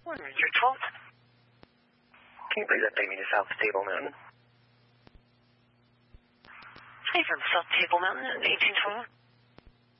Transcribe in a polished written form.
You're 12? Can you please update me to South Table Mountain? Hey, from South Table Mountain in 1812.